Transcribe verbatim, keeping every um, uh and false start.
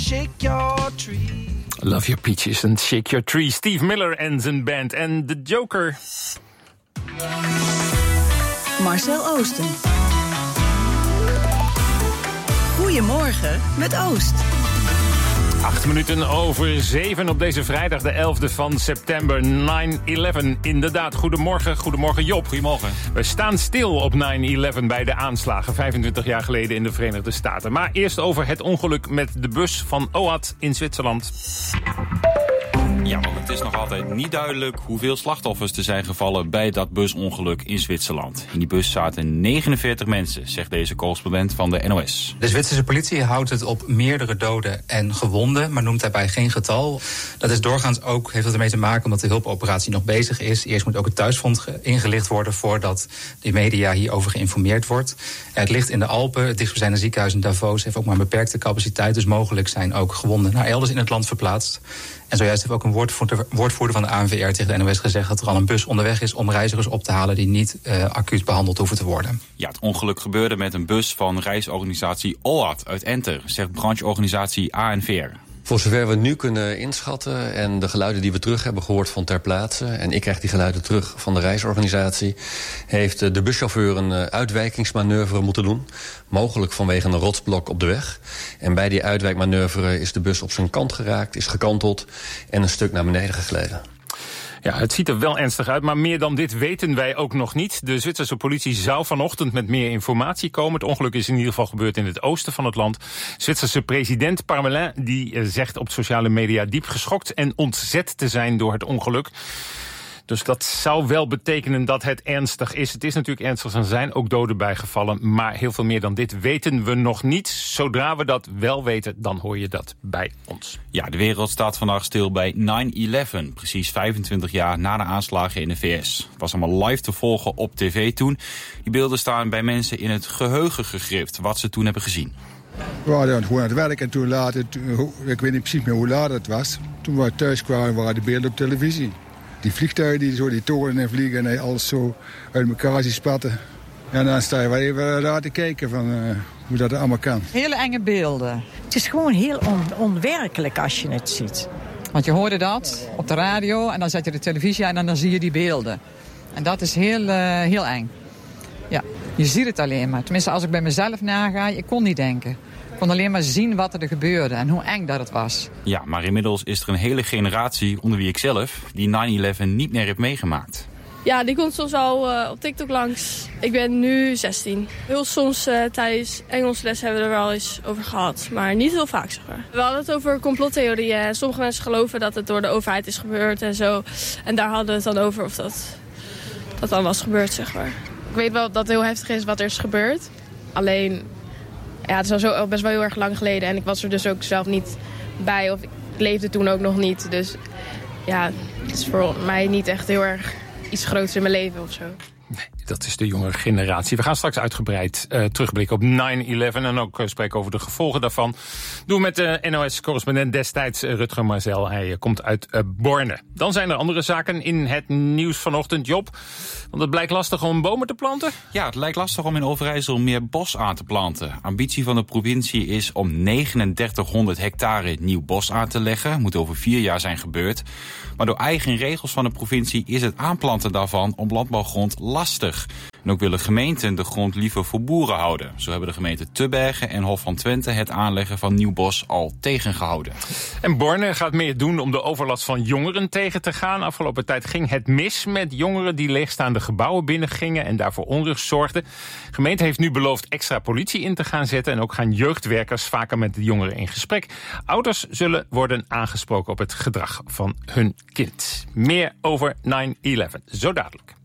shake your tree. Love Your Peaches and Shake Your Tree. Steve Miller en zijn band. En The Joker. Marcel Oosten. Goedemorgen met Oost. Acht minuten over zeven op deze vrijdag, de elfde van september, nine eleven. Inderdaad, goedemorgen, goedemorgen Job. Goedemorgen. We staan stil op nine eleven bij de aanslagen, vijfentwintig jaar geleden in de Verenigde Staten. Maar eerst over het ongeluk met de bus van O A T in Zwitserland. Ja, want het is nog altijd niet duidelijk hoeveel slachtoffers er zijn gevallen bij dat busongeluk in Zwitserland. In die bus zaten negenenveertig mensen, zegt deze correspondent van de N O S. De Zwitserse politie houdt het op meerdere doden en gewonden, maar noemt daarbij geen getal. Dat is doorgaans ook, heeft het ermee te maken omdat de hulpoperatie nog bezig is. Eerst moet ook het thuisfront ingelicht worden voordat de media hierover geïnformeerd wordt. Het ligt in de Alpen, het dichtstbijzijnde ziekenhuis in Davos heeft ook maar een beperkte capaciteit, dus mogelijk zijn ook gewonden naar elders in het land verplaatst. En zojuist heeft ook een woordvoerder, woordvoerder van de A N V R tegen de N O S gezegd dat er al een bus onderweg is om reizigers op te halen die niet uh, acuut behandeld hoeven te worden. Ja, het ongeluk gebeurde met een bus van reisorganisatie O A T uit Enter, zegt brancheorganisatie A N V R. Voor zover we nu kunnen inschatten en de geluiden die we terug hebben gehoord van ter plaatse, en ik krijg die geluiden terug van de reisorganisatie, heeft de buschauffeur een uitwijkingsmanoeuvre moeten doen. Mogelijk vanwege een rotsblok op de weg. En bij die uitwijkmanoeuvre is de bus op zijn kant geraakt, is gekanteld en een stuk naar beneden gegleden. Ja, het ziet er wel ernstig uit, maar meer dan dit weten wij ook nog niet. De Zwitserse politie zou vanochtend met meer informatie komen. Het ongeluk is in ieder geval gebeurd in het oosten van het land. Zwitserse president Parmelin die zegt op sociale media diep geschokt en ontzet te zijn door het ongeluk. Dus dat zou wel betekenen dat het ernstig is. Het is natuurlijk ernstig, er zijn ook doden bijgevallen. Maar heel veel meer dan dit weten we nog niet. Zodra we dat wel weten, dan hoor je dat bij ons. Ja, de wereld staat vandaag stil bij nine eleven. Precies vijfentwintig jaar na de aanslagen in de V S. Het was allemaal live te volgen op tv toen. Die beelden staan bij mensen in het geheugen gegrift wat ze toen hebben gezien. We waren gewoon aan het werk en toen later, ik weet niet precies meer hoe laat het was. Toen we thuis kwamen waren de beelden op televisie. Die vliegtuigen die zo die toren en vliegen en alles zo uit elkaar zien spatten. En dan sta je wel even daar te kijken van uh, hoe dat allemaal kan. Hele enge beelden. Het is gewoon heel on- onwerkelijk als je het ziet. Want je hoorde dat op de radio en dan zet je de televisie aan en dan zie je die beelden. En dat is heel, uh, heel eng. Ja, je ziet het alleen maar. Tenminste, als ik bij mezelf naga, ik kon niet denken. Ik kon alleen maar zien wat er gebeurde en hoe eng dat het was. Ja, maar inmiddels is er een hele generatie, onder wie ik zelf, die nine eleven niet meer heeft meegemaakt. Ja, die komt soms al uh, op TikTok langs. Ik ben nu zestien. Heel soms uh, tijdens Engels les hebben we er wel eens over gehad. Maar niet heel vaak, zeg maar. We hadden het over complottheorieën. Sommige mensen geloven dat het door de overheid is gebeurd en zo. En daar hadden we het dan over of dat, dat dan was gebeurd, zeg maar. Ik weet wel dat het heel heftig is wat er is gebeurd. Alleen, ja, het is al zo best wel heel erg lang geleden. En ik was er dus ook zelf niet bij. Of ik leefde toen ook nog niet. Dus ja, het is voor mij niet echt heel erg iets groots in mijn leven of zo. Nee, dat is de jongere generatie. We gaan straks uitgebreid uh, terugblikken op nine eleven... en ook uh, spreken over de gevolgen daarvan. Doen we met de N O S-correspondent destijds, uh, Rutger Marzel. Hij uh, komt uit uh, Borne. Dan zijn er andere zaken in het nieuws vanochtend, Job. Want het blijkt lastig om bomen te planten? Ja, het lijkt lastig om in Overijssel meer bos aan te planten. Ambitie van de provincie is om negenendertighonderd hectare nieuw bos aan te leggen. Moet over vier jaar zijn gebeurd. Maar door eigen regels van de provincie is het aanplanten daarvan op landbouwgrond lastig. En ook willen gemeenten de grond liever voor boeren houden. Zo hebben de gemeenten Tubbergen en Hof van Twente het aanleggen van nieuw bos al tegengehouden. En Borne gaat meer doen om de overlast van jongeren tegen te gaan. Afgelopen tijd ging het mis met jongeren die leegstaande gebouwen binnengingen en daarvoor onrust zorgden. De gemeente heeft nu beloofd extra politie in te gaan zetten en ook gaan jeugdwerkers vaker met de jongeren in gesprek. Ouders zullen worden aangesproken op het gedrag van hun kind. Meer over nine eleven, zo dadelijk.